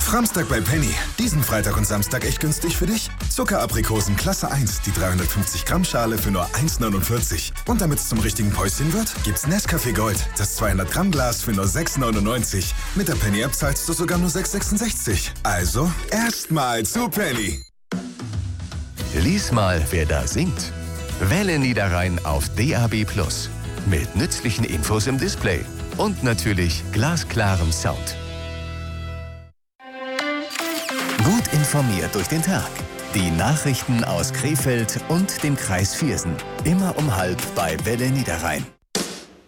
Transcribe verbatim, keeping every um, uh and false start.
Framstag bei Penny. Diesen Freitag und Samstag echt günstig für dich? Zuckeraprikosen Klasse eins, die dreihundertfünfzig Gramm Schale für nur eins neunundvierzig. Und damit es zum richtigen Päuschen wird, gibt's Nescafé Gold, das zweihundert Gramm Glas für nur sechs neunundneunzig. Mit der Penny-App zahlst du sogar nur sechs sechsundsechzig. Also, erstmal zu Penny. Lies mal, wer da singt. Welle Niederrhein auf D A B plus. Mit nützlichen Infos im Display. Und natürlich glasklarem Sound. Gut informiert durch den Tag. Die Nachrichten aus Krefeld und dem Kreis Viersen. Immer um halb bei Welle Niederrhein.